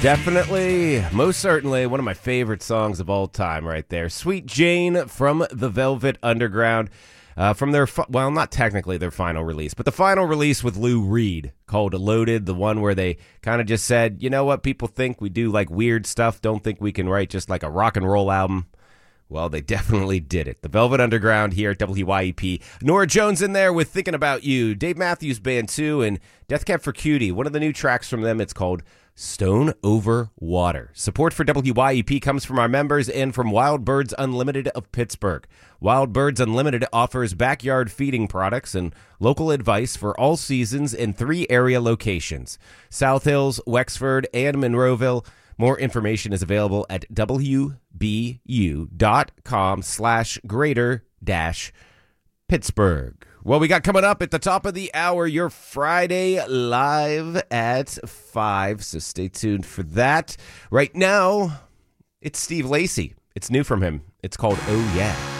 Definitely, most certainly, one of my favorite songs of all time right there. Sweet Jane from the Velvet Underground. From their, not technically their final release, but the final release with Lou Reed called Loaded, the one where they kind of just said, you know what, people think we do like weird stuff, don't think we can write just like a rock and roll album. Well, they definitely did it. The Velvet Underground here at WYEP. Norah Jones in there with Thinking About You. Dave Matthews Band 2 and Death Cab for Cutie. One of the new tracks from them, it's called Stone Over Water. Support for WYEP comes from our members and from Wild Birds Unlimited of Pittsburgh. Wild Birds Unlimited offers backyard feeding products and local advice for all seasons in 3 area locations: South Hills, Wexford, and Monroeville. More information is available at wbu.com/greater-Pittsburgh. Well, we got coming up at the top of the hour, your Friday Live at 5, so stay tuned for that. Right now, it's Steve Lacy. It's new from him. It's called Oh Yeah.